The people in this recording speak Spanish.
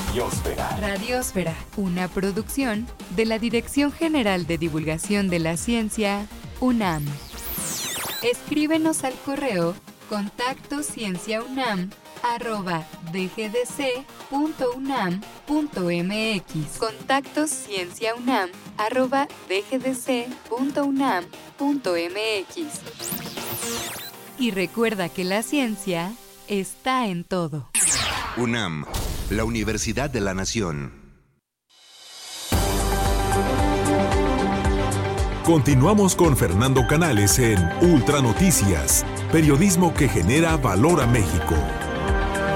Radiosfera, una producción de la Dirección General de Divulgación de la Ciencia, UNAM. Escríbenos al correo contactoscienciaunam@dgdc.unam.mx. contactoscienciaunam@dgdc.unam.mx. Y recuerda que la ciencia está en todo. UNAM, la Universidad de la Nación. Continuamos con Fernando Canales en Ultra Noticias, periodismo que genera valor a México.